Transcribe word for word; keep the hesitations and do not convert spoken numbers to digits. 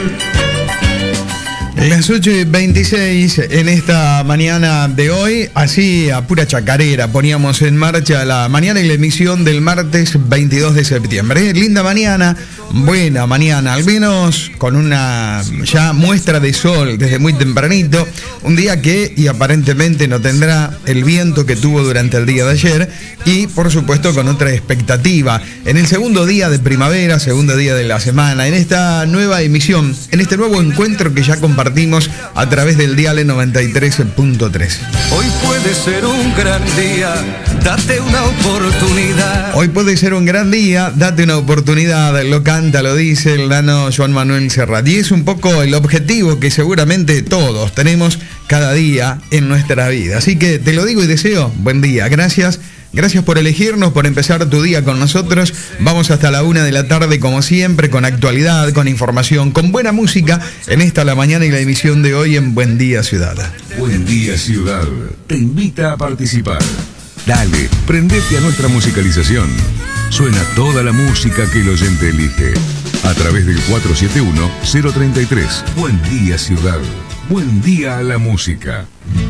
Las ocho y veintiséis en esta mañana de hoy, así a pura chacarera, poníamos en marcha la mañana y la emisión del martes veintidós de septiembre. Linda mañana, buena mañana, al menos con una ya muestra de sol desde muy tempranito. Un día que y aparentemente no tendrá el viento que tuvo durante el día de ayer y por supuesto con otra expectativa. En el segundo día de primavera, segundo día de la semana, en esta nueva emisión, en este nuevo encuentro que ya compartimos a través del dial noventa y tres punto tres. Hoy puede ser un gran día, date una oportunidad. Hoy puede ser un gran día, date una oportunidad, lo canta, lo dice el nano Joan Manuel Serrat. Y es un poco el objetivo que seguramente todos tenemos cada día en nuestra vida. Así que te lo digo y deseo buen día. Gracias. Gracias por elegirnos, por empezar tu día con nosotros. Vamos hasta la una de la tarde, como siempre, con actualidad, con información, con buena música. En esta la mañana y la emisión de hoy en Buen Día Ciudad. Buen Día Ciudad te invita a participar. Dale, prendete a nuestra musicalización. Suena toda la música que el oyente elige. A través del cuatro siete uno cero tres tres. Buen Día Ciudad. Buen día a la música.